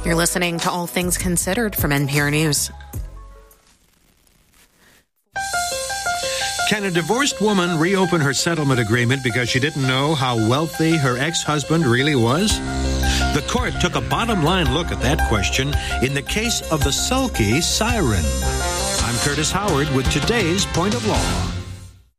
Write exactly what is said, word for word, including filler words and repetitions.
You're listening to All Things Considered from N P R News. Can a divorced woman reopen her settlement agreement because she didn't know how wealthy her ex-husband really was? The court took a bottom-line look at that question in the case of the sulky siren. I'm Curtis Howard with today's Point of Law.